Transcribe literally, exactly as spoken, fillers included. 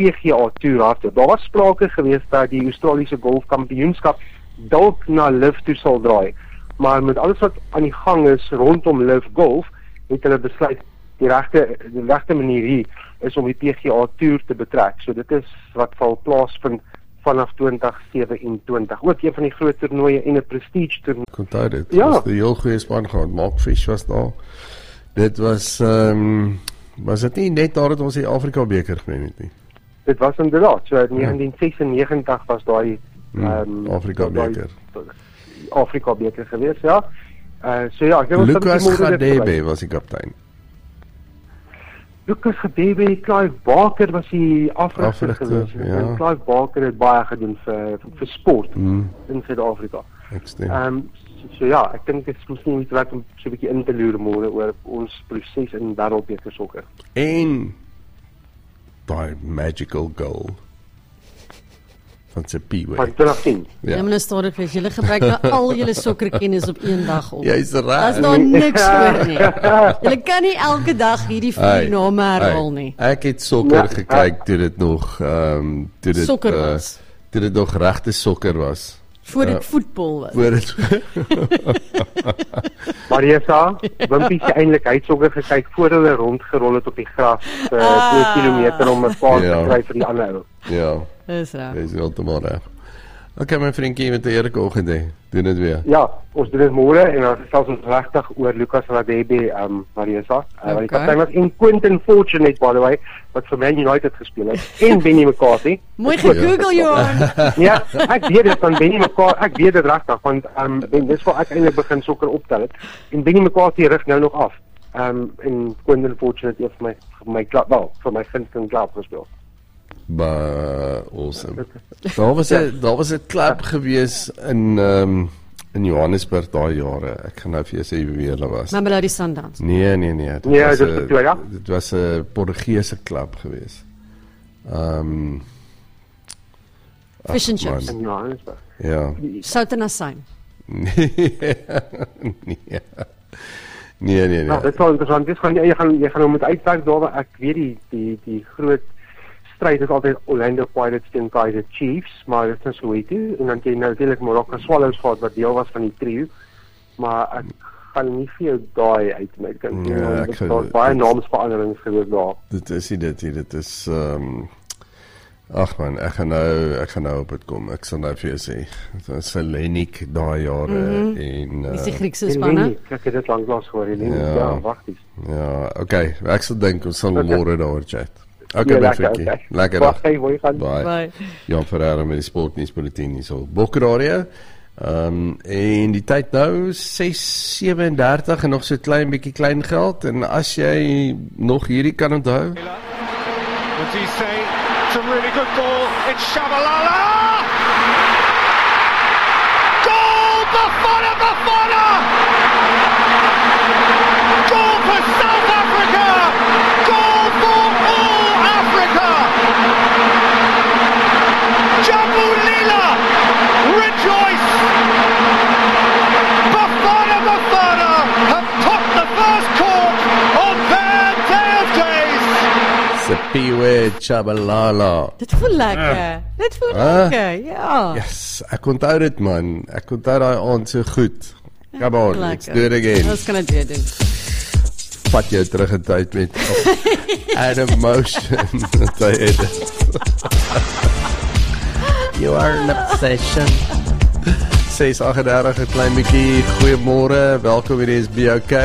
P G A Tour hardloop. Daar was sprake geweest dat die Australiese golfkampioenskap dalk na Liv toe sal draai, maar met alles wat aan die gang is rondom Liv Golf, het hulle besluit die regte die regte manier hier is om die P G A Tour te betrek. So dit is wat sal plaasvind vanaf twintig sewe-en-twintig. Ook een van die groot toernooie en 'n prestige toernooi. Ek onthou dit. Ja. Was die heel goeie span gehad. Mark Fish was daar. Dit was ehm um, was dit nie net daar dat ons die Afrika beker gewen het nie. Dit was inderdaad, so in negentien sesennegentig was daai Hmm, ehm Afrika beker. Afrika beker gewees, ja. Uh, so ja, ek dink ons Lucas het die môre dit Gadebe verwys. was die kaptein. Lucas Gadebe, Clive Barker was die afrigter Afrigter, gewees. ja. En Clive Barker het baie gedoen vir vir sport Hmm, in Suid-Afrika. ek stem. Ehm um, so, so ja, ek dink dit is miskien iets wat om so 'n bietjie in te loer môre oor ons proses in wêreldbeker sokker. En daai magical goal van Sepiwe. Van twintig tien. Ja, ja maar nou stadig wees, julle gebruik nou al julle sokkerkennis op een dag op. Jy's reg. Daar's nou niks voor nie. Julle kan nie elke dag hierdie vier name herhaal nie. Ek het sokker Ja, gekyk toe dit nog ehm um, toe dit Sokker uh, was. toe dit nog regte sokker was. Voor dit Ja. voetbal was. Voor dit Marisa, Wimpie se eintlik hy het sokker gekyk voor hulle rondgerol het op die gras vir Ah. twee kilometer om 'n paas Ja. te kry vir die ander ou. ja, Dis reg. dis heeltemal reg. Okay, my vriendjie met 'n eerlike oggend hè. Doen dit weer. Ja, ons doen dit môre en dan gesels ons regtig oor Lucas Radebe, ehm um, Marisa. Uh, Okay. Die kaptein was en Quentin Fortunate by the way, wat vir Man United gespeel het en Benny McCarthy. Mooi gegoogel Johan. Ja, ek weet dit van Benny McCarthy, ek weet dit regtig want ehm um, dis waar ek eintlik begin sokker optel het. En Benny McCarthy rig nou nog af. Ehm um, en Quentin Fortunate het vir my vir my klub wel, vir my gunsteling klub gespeel. Ba awesome. Daar was 'n daar was 'n klub gewees in ehm um, in Johannesburg daai jare. Ek gaan nou vir jou sê wie hulle was. Mamelodi Sundowns. Nee, nee, nee. Dit Nee, was dis een- Pretoria. Dit was 'n Portugese klub gewees. Ehm um, Fish and ach, chips. man. In Johannesburg. Ja. Souten Asyn. Nee. nee. Nee, nee, Nou, nee. dit is wel interessant. Dis gaan jy jy gaan jy gaan nou moet uitwerk daar waar ek weet die die die groot stryd is altyd Orlando Pirates teen Kaizer Chiefs, maar dit is so iets en dan het jy nou natuurlik Morocco Swallows gehad wat deel was van die trio, maar ek gaan nie vir jou daai uitmaak nie. Ja, Ja, ek ek gaan- daar baie naamsveranderings gewees daar. Dit is nie dit nie. Dit is ehm um, ag man, ek gaan nou ek gaan nou op dit kom. Ek sal nou vir jou sê. Dit was Hellenic daai jare Mhm. en Dis die uh, Griekse spanne. Ek het dit lanklaas gehoor, Helene. Ja. Ja, wagties. ja, okay. Ek sal dink ons sal Okay. môre daaroor chat. Okay, Ja, my lekker, vriendjie. okay. Lekker dag. Baie mooi gaan. Bye. Bye. Jan Ferreira met die sportnuus bulletin hier so. Bokkeradio. Ehm um, en die tyd nou ses sewendertig en nog so 'n klein bietjie klein geld en as jy nog hierdie kan onthou. What do you say? It's a really good ball. It's Shabalala! Goal! Bafana! Bafana! Goal for South Africa! Goal for all Africa! Jambulila! Rejoice! Bafana! Bafana have topped the first court on their day of days! Sepiwe Chabalala. Dit voel lekker. Dit voel Ah. lekker. Ja. Yes, ek onthou dit man. Ek onthou daai aand so goed. Come on, let's Lekker. do it again. Ons kan dit weer doen. Vat jou terug in tyd met Adam Motion. Daai edit. You are an obsession. ses agt dertig 'n klein bietjie goeiemôre. Welkom by die S B O K.